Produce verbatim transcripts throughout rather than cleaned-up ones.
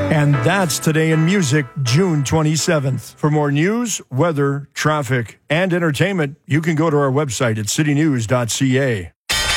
And that's Today in Music, June twenty-seventh. For more news, weather, traffic, and entertainment, you can go to our website at city news dot c a.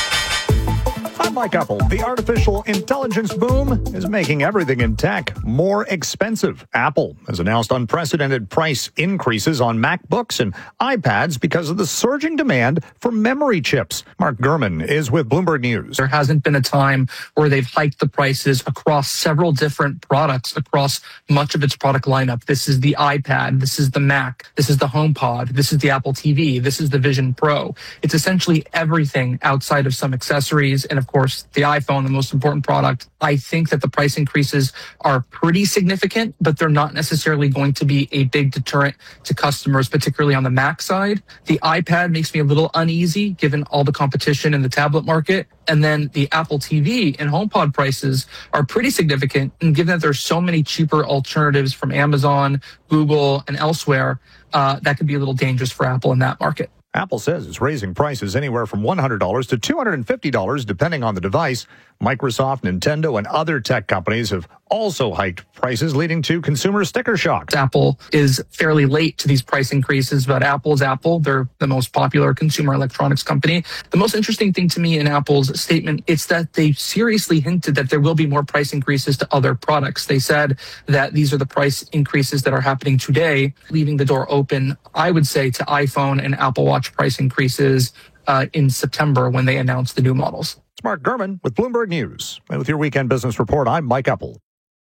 I'm Mike Apple. The artificial intelligence boom is making everything in tech more expensive. Apple has announced unprecedented price increases on MacBooks and iPads because of the surging demand for memory chips. Mark Gurman is with Bloomberg News. There hasn't been a time where they've hiked the prices across several different products, across much of its product lineup. This is the iPad. This is the Mac. This is the HomePod. This is the Apple T V. This is the Vision Pro. It's essentially everything outside of some accessories and, of course, the iPhone, the most important product. I think that the price increases are pretty significant, but they're not necessarily going to be a big deterrent to customers, particularly on the Mac side. The iPad makes me a little uneasy given all the competition in the tablet market. And then the Apple T V and HomePod prices are pretty significant. And given that there's so many cheaper alternatives from Amazon, Google, and elsewhere, uh, that could be a little dangerous for Apple in that market. Apple says it's raising prices anywhere from one hundred dollars to two hundred fifty dollars depending on the device. Microsoft, Nintendo, and other tech companies have also hiked prices, leading to consumer sticker shock. Apple is fairly late to these price increases, but Apple is Apple. They're the most popular consumer electronics company. The most interesting thing to me in Apple's statement is that they seriously hinted that there will be more price increases to other products. They said that these are the price increases that are happening today, leaving the door open, I would say, to iPhone and Apple Watch price increases uh, in September when they announce the new models. It's Mark Gurman with Bloomberg News. And with your Weekend Business Report, I'm Mike Apple.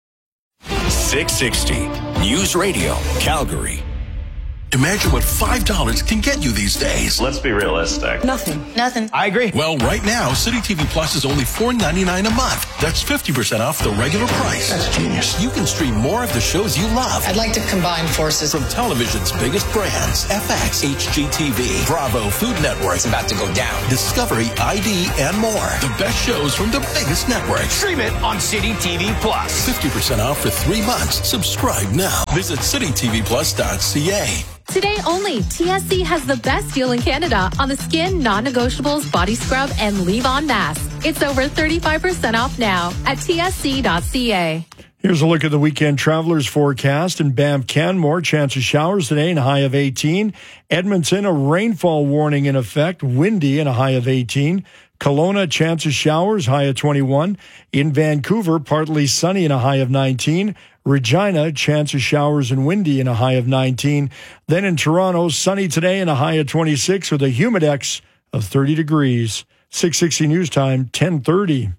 six sixty News Radio, Calgary. Imagine what five dollars can get you these days. Let's be realistic. Nothing. Nothing. I agree. Well, right now, City T V Plus is only four ninety-nine a month. That's fifty percent off the regular price. That's genius. You can stream more of the shows you love. I'd like to combine forces. From television's biggest brands, F X, H G T V, Bravo, Food Network. It's about to go down. Discovery, I D, and more. The best shows from the biggest networks. Stream it on City T V Plus. fifty percent off for three months. Subscribe now. Visit city t v plus dot c a. Today only, T S C has the best deal in Canada on the skin, non-negotiables, body scrub, and leave-on mask. It's over thirty-five percent off now at t s c dot c a. Here's a look at the weekend travelers forecast. In Banff, Canmore, chance of showers today and a high of eighteen. Edmonton, a rainfall warning in effect, windy and a high of eighteen. Kelowna, chance of showers, high of twenty-one. In Vancouver, partly sunny and a high of nineteen. Regina, chance of showers and windy and a high of nineteen. Then in Toronto, sunny today and a high of twenty-six with a humidex of thirty degrees. six sixty News Time, ten thirty.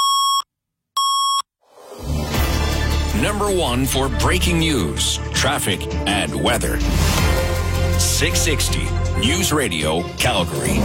Number one for breaking news, traffic, and weather. six sixty News Radio, Calgary.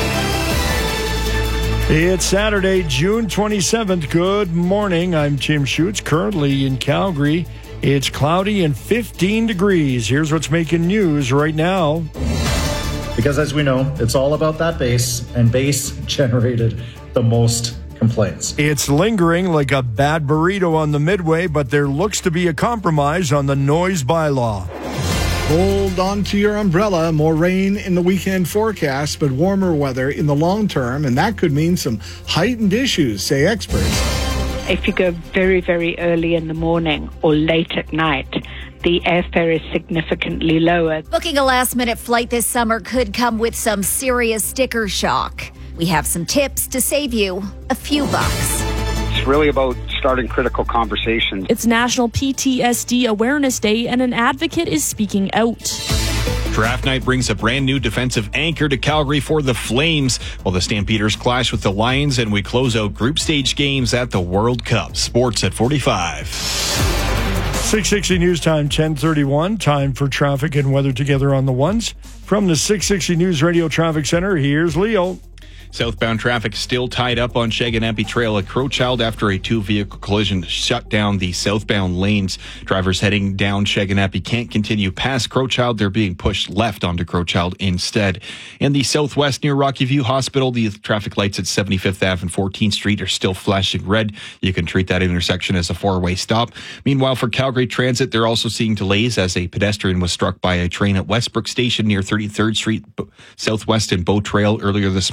It's Saturday, June twenty-seventh. Good morning. I'm Tim Schutz. Currently in Calgary, it's cloudy and fifteen degrees. Here's what's making news right now. Because as we know, it's all about that bass, and bass generated the most complaints. It's lingering like a bad burrito on the Midway, but there looks to be a compromise on the noise bylaw. Hold on to your umbrella. More rain in the weekend forecast, but warmer weather in the long term, and that could mean some heightened issues, say experts. If you go very, very early in the morning or late at night, the airfare is significantly lower. Booking a last-minute flight this summer could come with some serious sticker shock. We have some tips to save you a few bucks. It's really about starting critical conversations. It's National P T S D Awareness Day, and an advocate is speaking out. Draft night brings a brand new defensive anchor to Calgary for the Flames, while the Stampeders clash with the Lions, and we close out group stage games at the World Cup. Sports at forty-five. six sixty News Time, ten thirty-one. Time for traffic and weather together on the ones. From the six sixty News Radio Traffic Center, here's Leo. Southbound traffic still tied up on Shaganampi Trail at Crowchild after a two-vehicle collision shut down the southbound lanes. Drivers heading down Shaganampi can't continue past Crowchild. They're being pushed left onto Crowchild instead. In the southwest near Rocky View Hospital, the traffic lights at seventy-fifth Avenue and fourteenth Street are still flashing red. You can treat that intersection as a four-way stop. Meanwhile, for Calgary Transit, they're also seeing delays as a pedestrian was struck by a train at Westbrook Station near thirty-third Street Southwest and Bow Trail earlier this morning.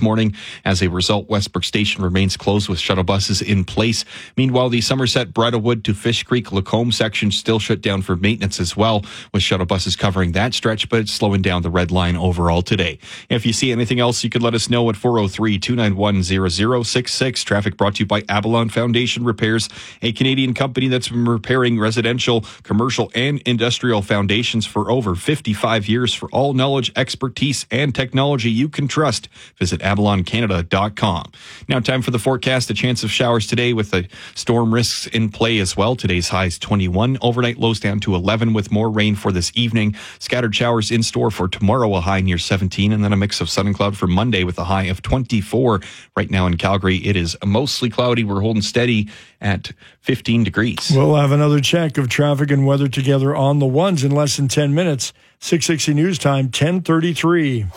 As a result, Westbrook Station remains closed with shuttle buses in place. Meanwhile, the Somerset Bridlewood to Fish Creek Lacombe section still shut down for maintenance as well, with shuttle buses covering that stretch, but it's slowing down the red line overall today. If you see anything else, you could let us know at four oh three, two nine one, zero zero six six. Traffic brought to you by Avalon Foundation Repairs, a Canadian company that's been repairing residential, commercial, and industrial foundations for over fifty-five years. For all knowledge, expertise, and technology you can trust, visit avalon canada dot com. Now, time for the forecast. A chance of showers today with the storm risks in play as well. Today's high is twenty-one. Overnight lows down to eleven with more rain for this evening. Scattered showers in store for tomorrow, a high near seventeen, and then a mix of sun and cloud for Monday with a high of twenty-four. Right now in Calgary, it is mostly cloudy. We're holding steady at fifteen degrees. We'll have another check of traffic and weather together on the ones in less than ten minutes. six sixty News Time, ten thirty-three.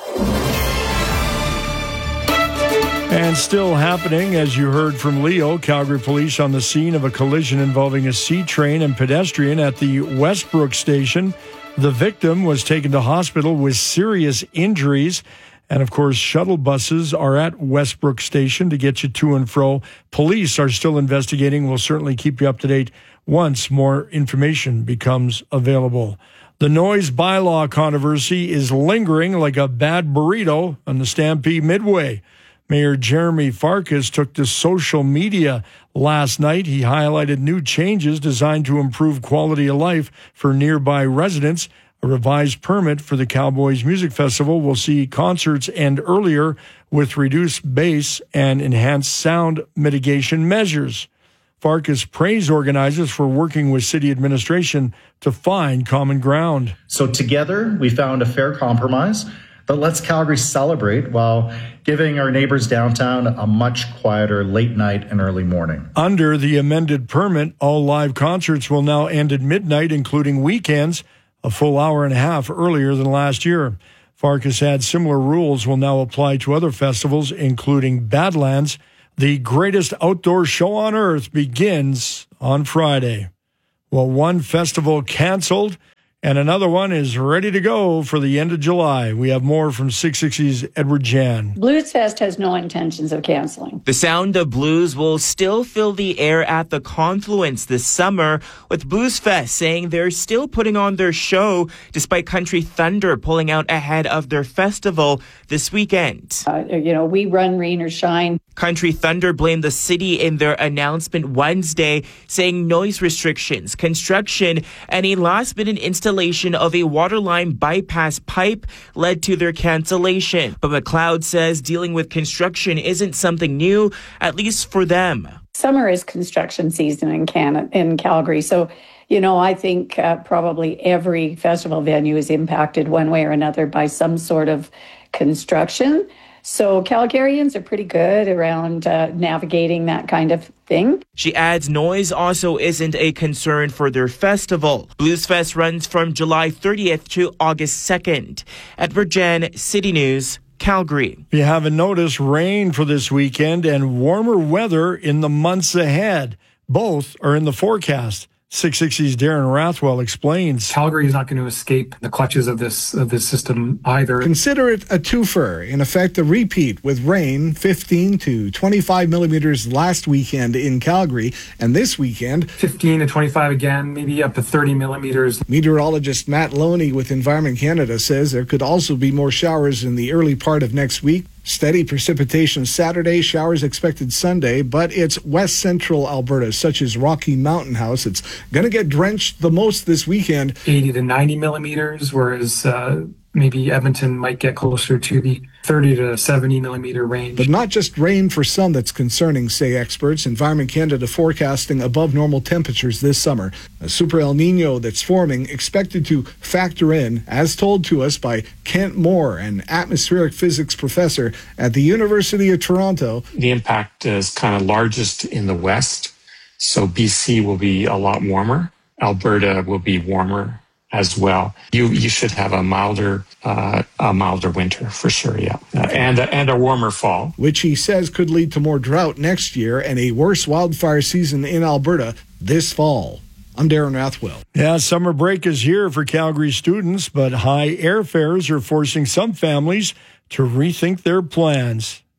And still happening, as you heard from Leo, Calgary police on the scene of a collision involving a C train and pedestrian at the Westbrook station. The victim was taken to hospital with serious injuries. And, of course, shuttle buses are at Westbrook Station to get you to and fro. Police are still investigating. We'll certainly keep you up to date once more information becomes available. The noise bylaw controversy is lingering like a bad burrito on the Stampede Midway. Mayor Jeremy Farkas took to social media last night. He highlighted new changes designed to improve quality of life for nearby residents. A revised permit for the Cowboys Music Festival will see concerts end earlier with reduced bass and enhanced sound mitigation measures. Farkas praised organizers for working with city administration to find common ground. So together, we found a fair compromise that lets Calgary celebrate while giving our neighbors downtown a much quieter late night and early morning. Under the amended permit, all live concerts will now end at midnight, including weekends, a full hour and a half earlier than last year. Farkas had similar rules will now apply to other festivals, including Badlands. The greatest outdoor show on earth begins on Friday. Well, one festival canceled, and another one is ready to go for the end of July. We have more from six sixty's Edward Jan. Blues Fest has no intentions of canceling. The sound of blues will still fill the air at the Confluence this summer, with Blues Fest saying they're still putting on their show despite Country Thunder pulling out ahead of their festival this weekend. Uh, you know, we run rain or shine. Country Thunder blamed the city in their announcement Wednesday, saying noise restrictions, construction, and a last-minute installation of a waterline bypass pipe led to their cancellation. But McLeod says dealing with construction isn't something new, at least for them. Summer is construction season in Canada, in Calgary, so you know, I think uh, probably every festival venue is impacted one way or another by some sort of construction. So Calgarians are pretty good around uh, navigating that kind of thing. She adds noise also isn't a concern for their festival. Blues Fest runs from July thirtieth to August second. Edward Jan, City News, Calgary. If you haven't noticed, rain for this weekend and warmer weather in the months ahead. Both are in the forecast. six sixty's Darren Rathwell explains. Calgary is not going to escape the clutches of this of this system either. Consider it a twofer. In effect, a repeat with rain, fifteen to twenty-five millimeters last weekend in Calgary, and this weekend, fifteen to twenty-five again, maybe up to thirty millimeters. Meteorologist Matt Loney with Environment Canada says there could also be more showers in the early part of next week. Steady precipitation Saturday, showers expected Sunday, but it's west central Alberta, such as Rocky Mountain House. It's going to get drenched the most this weekend. eighty to ninety millimeters, whereas uh, maybe Edmonton might get closer to the thirty to seventy millimeter range. But not just rain for some that's concerning, say experts. Environment Canada forecasting above normal temperatures this summer. A super El Nino that's forming expected to factor in, as told to us by Kent Moore, an atmospheric physics professor at the University of Toronto. The impact is kind of largest in the west, so B C will be a lot warmer. Alberta will be warmer as well. You you should have a milder uh, a milder winter for sure, yeah, uh, and a, and a warmer fall, which he says could lead to more drought next year and a worse wildfire season in Alberta this fall. I'm Darren Rathwell. Yeah, summer break is here for Calgary students, but high airfares are forcing some families to rethink their plans.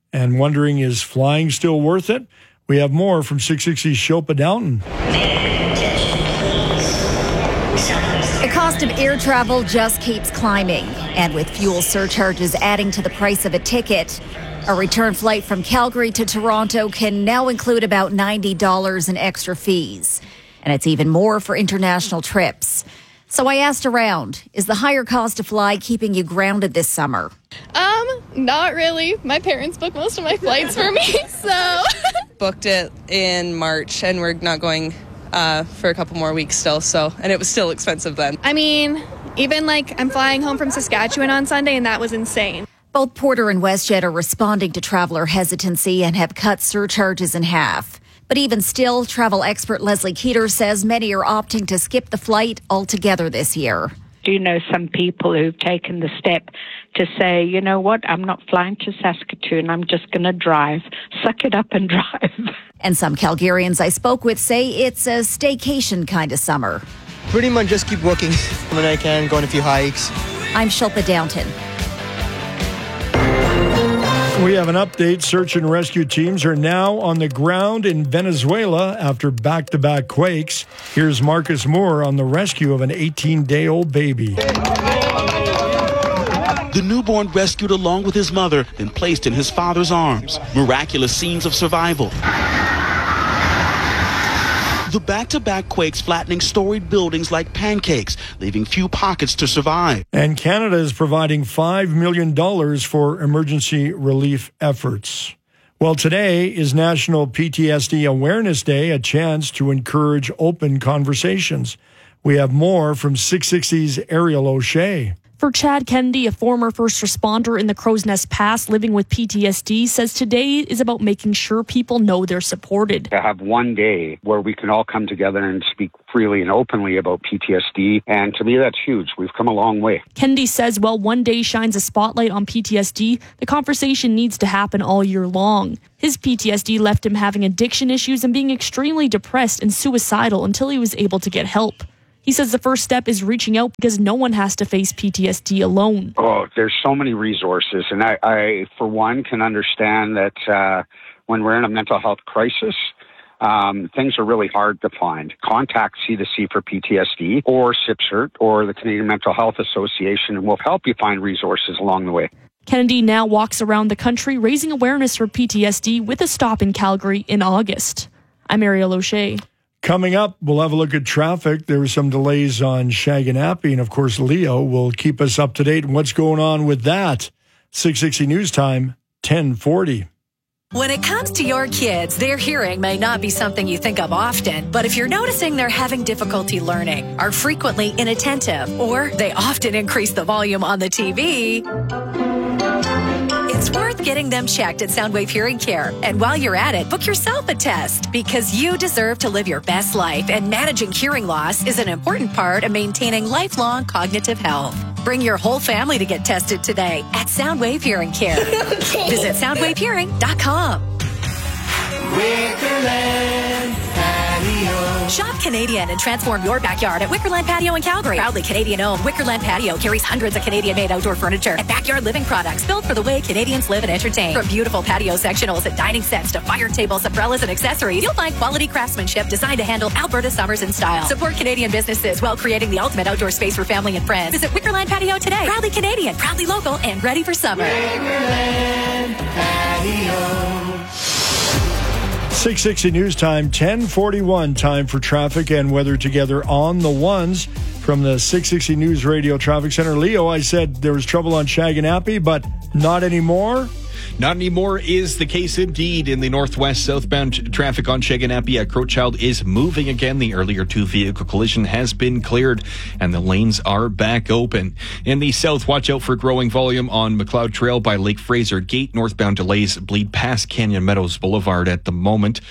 and wondering, is flying still worth it? We have more from six sixty's Shilpa Downton. The cost of air travel just keeps climbing, and with fuel surcharges adding to the price of a ticket, a return flight from Calgary to Toronto can now include about ninety dollars in extra fees. And it's even more for international trips. So I asked around, is the higher cost to fly keeping you grounded this summer? Um, not really. My parents book most of my flights for me, so. Booked it in March, and we're not going uh, for a couple more weeks still, so, and it was still expensive then. I mean, even like I'm flying home from Saskatchewan on Sunday, and that was insane. Both Porter and WestJet are responding to traveler hesitancy and have cut surcharges in half. But even still, travel expert Leslie Keeter says many are opting to skip the flight altogether this year. Do you know some people who've taken the step to say, you know what, I'm not flying to Saskatoon, I'm just going to drive. Suck it up and drive. And some Calgarians I spoke with say it's a staycation kind of summer. Pretty much just keep working when I can, go on a few hikes. I'm Shilpa Downton. We have an update. Search and rescue teams are now on the ground in Venezuela after back-to-back quakes. Here's Marcus Moore on the rescue of an eighteen-day-old baby. The newborn rescued along with his mother, then placed in his father's arms. Miraculous scenes of survival. The back-to-back quakes flattening storied buildings like pancakes, leaving few pockets to survive. And Canada is providing five million dollars for emergency relief efforts. Well, today is National P T S D Awareness Day, a chance to encourage open conversations. We have more from six sixty's Ariel O'Shea. For Chad Kennedy, a former first responder in the Crow's Nest Pass living with P T S D, says today is about making sure people know they're supported. To have one day where we can all come together and speak freely and openly about P T S D, and to me that's huge. We've come a long way. Kennedy says while one day shines a spotlight on P T S D, the conversation needs to happen all year long. His P T S D left him having addiction issues and being extremely depressed and suicidal until he was able to get help. He says the first step is reaching out because no one has to face P T S D alone. Oh, there's so many resources. And I, I for one, can understand that uh, when we're in a mental health crisis, um, things are really hard to find. Contact C two C for P T S D or C I P C R T or the Canadian Mental Health Association, and we'll help you find resources along the way. Kennedy now walks around the country raising awareness for P T S D with a stop in Calgary in August. I'm Ariel O'Shea. Coming up, we'll have a look at traffic. There were some delays on Shaganappi, and of course, Leo will keep us up to date on what's going on with that. six sixty News Time, ten forty. When it comes to your kids, their hearing may not be something you think of often, but if you're noticing they're having difficulty learning, are frequently inattentive, or they often increase the volume on the T V, it's worth getting them checked at Soundwave Hearing Care. And while you're at it, book yourself a test because you deserve to live your best life, and managing hearing loss is an important part of maintaining lifelong cognitive health. Bring your whole family to get tested today at Soundwave Hearing Care. Visit soundwave hearing dot com. Wickerland Patio. Shop Canadian and transform your backyard at Wickerland Patio in Calgary. Proudly Canadian-owned, Wickerland Patio carries hundreds of Canadian-made outdoor furniture and backyard living products built for the way Canadians live and entertain. From beautiful patio sectionals and dining sets to fire tables, umbrellas, and accessories, you'll find quality craftsmanship designed to handle Alberta summers in style. Support Canadian businesses while creating the ultimate outdoor space for family and friends. Visit Wickerland Patio today. Proudly Canadian, proudly local, and ready for summer. Wickerland Patio. six sixty News Time, ten forty-one, time for traffic and weather together on the ones from the six sixty News Radio Traffic Center. Leo, I said there was trouble on Shaganappi, but not anymore. Not anymore is the case indeed. In the northwest southbound traffic on Shaganappi at Crowchild is moving again. The earlier two-vehicle collision has been cleared and the lanes are back open. In the south, watch out for growing volume on McLeod Trail by Lake Fraser Gate. Northbound delays bleed past Canyon Meadows Boulevard at the moment.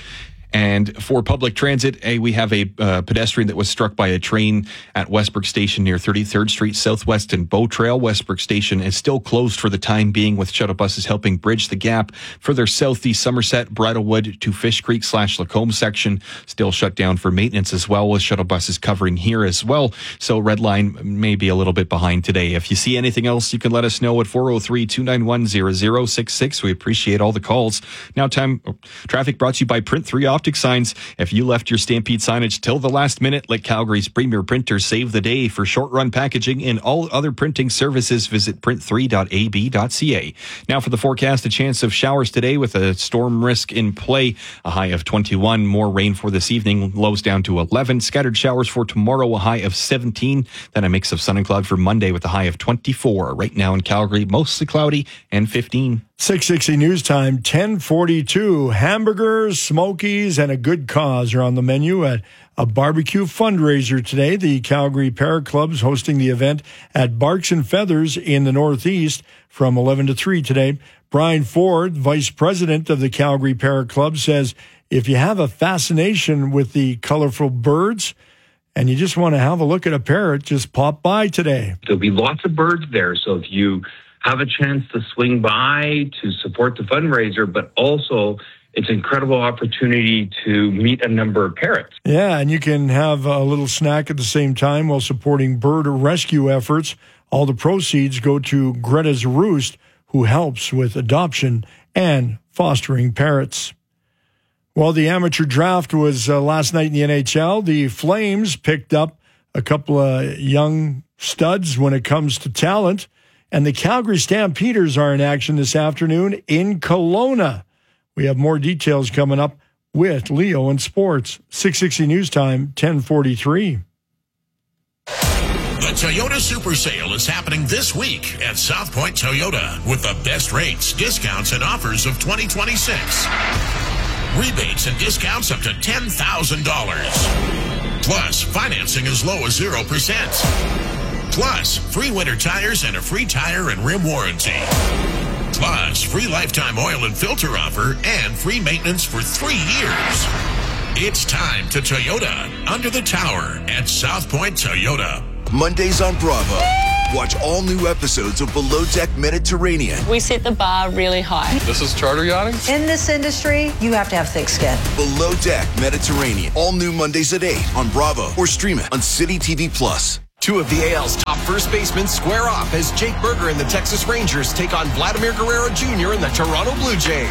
And for public transit, eh, we have a uh, pedestrian that was struck by a train at Westbrook Station near thirty-third Street Southwest and Bow Trail. Westbrook Station is still closed for the time being, with shuttle buses helping bridge the gap. Further southeast Somerset, Bridlewood to Fish Creek slash Lacombe section still shut down for maintenance as well, with shuttle buses covering here as well. So Red Line may be a little bit behind today. If you see anything else, you can let us know at four oh three, two nine one, zero zero six six. We appreciate all the calls. Now time, traffic brought to you by Print three Optic Signs. If you left your Stampede signage till the last minute, let Calgary's premier printer save the day. For short run packaging and all other printing services, visit print three dot a b dot c a. Now for the forecast, a chance of showers today with a storm risk in play. A high of twenty-one. More rain for this evening. Lows down to eleven. Scattered showers for tomorrow, a high of seventeen. Then a mix of sun and cloud for Monday with a high of twenty-four. Right now in Calgary, mostly cloudy and fifteen. six sixty News Time, ten forty-two. Hamburgers, Smokies, and a good cause are on the menu at a barbecue fundraiser today. The Calgary Para Club's hosting the event at Barks and Feathers in the Northeast from eleven to three today. Brian Ford, vice president of the Calgary Para Club, says if you have a fascination with the colorful birds and you just want to have a look at a parrot, just pop by today. There'll be lots of birds there, so if you have a chance to swing by to support the fundraiser, but also it's an incredible opportunity to meet a number of parrots. Yeah, and you can have a little snack at the same time while supporting bird rescue efforts. All the proceeds go to Greta's Roost, who helps with adoption and fostering parrots. Well, the amateur draft was uh, last night in the N H L. The Flames picked up a couple of young studs when it comes to talent. And the Calgary Stampeders are in action this afternoon in Kelowna. We have more details coming up with Leo in sports. six sixty News Time, ten forty-three. The Toyota Super Sale is happening this week at South Point Toyota with the best rates, discounts, and offers of twenty twenty-six. Rebates and discounts up to ten thousand dollars. Plus, financing as low as zero percent. Plus, free winter tires and a free tire and rim warranty. Plus, free lifetime oil and filter offer and free maintenance for three years. It's time to Toyota under the tower at South Point Toyota. Mondays on Bravo. Watch all new episodes of Below Deck Mediterranean. We set the bar really high. This is charter yachting. In this industry, you have to have thick skin. Below Deck Mediterranean. All new Mondays at eight on Bravo or stream it on City T V Plus. Two of the A L's top first basemen square off as Jake Berger and the Texas Rangers take on Vladimir Guerrero Junior and the Toronto Blue Jays.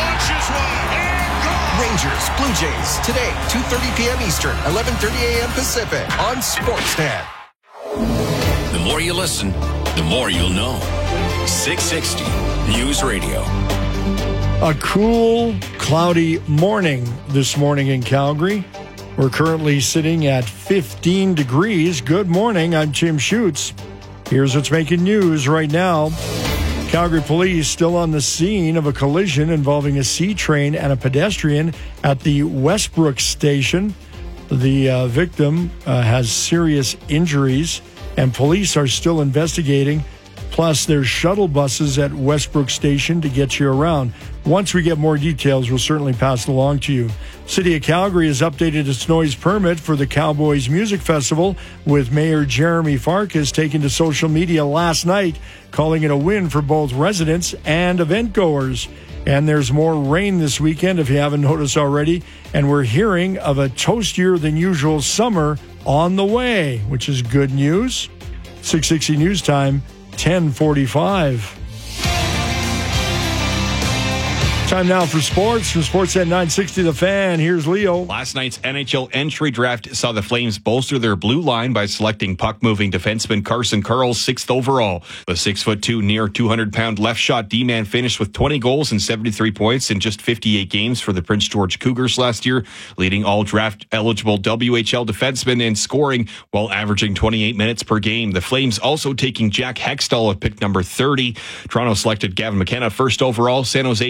Rangers, Blue Jays, today, two thirty p.m. Eastern, eleven thirty a.m. Pacific on Sportsnet. The more you listen, the more you'll know. six sixty News Radio. A cool, cloudy morning this morning in Calgary. We're currently sitting at fifteen degrees. Good morning. I'm Tim Schutz. Here's what's making news right now. Calgary police still on the scene of a collision involving a C train and a pedestrian at the Westbrook station. The uh, victim uh, has serious injuries, and police are still investigating. Plus, there's shuttle buses at Westbrook Station to get you around. Once we get more details, we'll certainly pass it along to you. City of Calgary has updated its noise permit for the Cowboys Music Festival, with Mayor Jeremy Farkas taking to social media last night, calling it a win for both residents and event goers. And there's more rain this weekend, if you haven't noticed already. And we're hearing of a toastier than usual summer on the way, which is good news. six sixty News Time, ten forty-five. Time now for sports. From Sportsnet nine sixty The Fan, here's Leo. Last night's N H L entry draft saw the Flames bolster their blue line by selecting puck-moving defenseman Carson Karl sixth overall. The six foot two, near two hundred pound left shot D-man finished with twenty goals and seventy-three points in just fifty-eight games for the Prince George Cougars last year, leading all draft-eligible W H L defensemen in scoring while averaging twenty-eight minutes per game. The Flames also taking Jack Hextall at pick number thirty. Toronto selected Gavin McKenna first overall. San Jose landed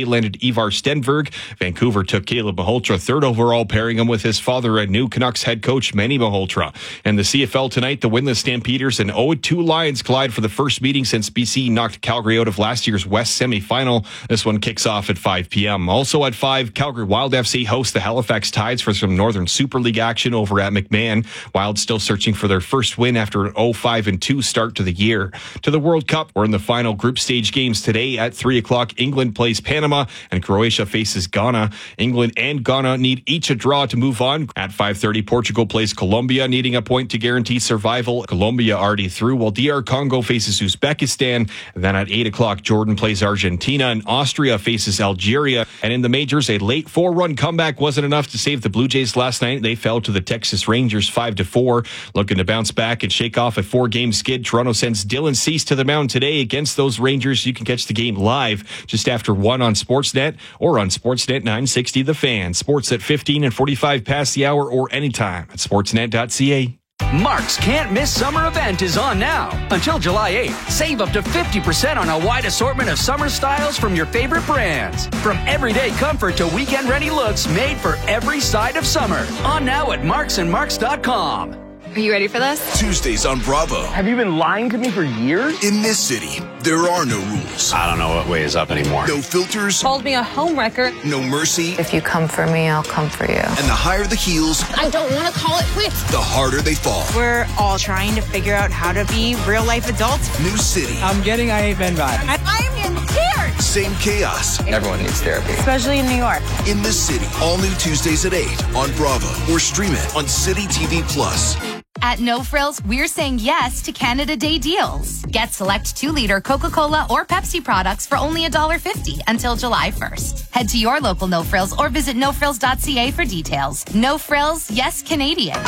Ivar Stenberg. Vancouver took Caleb Malhotra third overall, pairing him with his father and new Canucks head coach Manny Malhotra. And the C F L tonight, the winless Stampeders and oh and two Lions collide for the first meeting since B C knocked Calgary out of last year's West semifinal. This one kicks off at five p.m. Also at five, Calgary Wild F C hosts the Halifax Tides for some Northern Super League action over at McMahon. Wild still searching for their first win after an oh five and two start to the year. To the World Cup, we're in the final group stage games today at three o'clock. England plays Panama and Croatia faces Ghana. England and Ghana need each a draw to move on. At five thirty, Portugal plays Colombia, needing a point to guarantee survival. Colombia already through, while D R Congo faces Uzbekistan. And then at eight o'clock, Jordan plays Argentina and Austria faces Algeria. And in the majors, a late four-run comeback wasn't enough to save the Blue Jays last night. They fell to the Texas Rangers five to four. Looking to bounce back and shake off a four-game skid, Toronto sends Dylan Cease to the mound today against those Rangers. You can catch the game live just after one on Sportsnet or on Sportsnet nine sixty The Fan. Sports at fifteen and forty-five past the hour or anytime at sportsnet dot c a. Mark's Can't Miss Summer event is on now. Until July eighth, save up to fifty percent on a wide assortment of summer styles from your favorite brands. From everyday comfort to weekend-ready looks made for every side of summer. On now at marks and marks dot com. Are you ready for this? Tuesdays on Bravo. Have you been lying to me for years? In this city, there are no rules. I don't know what way is up anymore. No filters. Called me a homewrecker. No mercy. If you come for me, I'll come for you. And the higher the heels, I don't want to call it quits. The harder they fall. We're all trying to figure out how to be real-life adults. New city. I'm getting I Hate Men vibes. I'm in tears. Same chaos. Everyone needs therapy. Especially in New York. In this city. All new Tuesdays at eight on Bravo. Or stream it on City T V Plus. At No Frills, we're saying yes to Canada Day deals. Get select two-liter Coca-Cola or Pepsi products for only one dollar fifty until July first. Head to your local No Frills or visit no frills dot c a for details. No Frills, yes Canadian.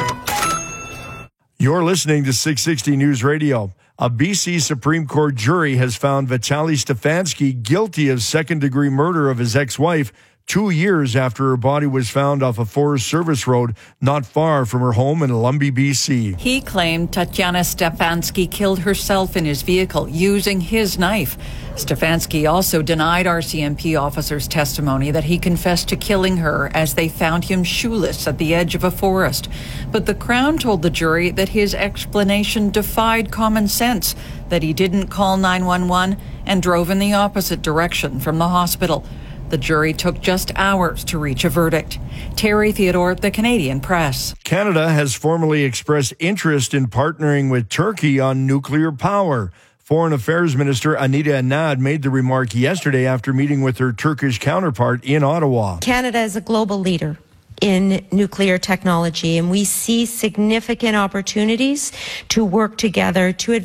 You're listening to six sixty News Radio. A B C Supreme Court jury has found Vitaly Stefanski guilty of second-degree murder of his ex-wife two years after her body was found off a Forest Service road not far from her home in Lumby, B C. He claimed Tatiana Stefanski killed herself in his vehicle using his knife. Stefanski also denied R C M P officers' testimony that he confessed to killing her as they found him shoeless at the edge of a forest. But the Crown told the jury that his explanation defied common sense, that he didn't call nine one one and drove in the opposite direction from the hospital. The jury took just hours to reach a verdict. Terry Theodore, The Canadian Press. Canada has formally expressed interest in partnering with Turkey on nuclear power. Foreign Affairs Minister Anita Anad made the remark yesterday after meeting with her Turkish counterpart in Ottawa. Canada is a global leader in nuclear technology, and we see significant opportunities to work together to advance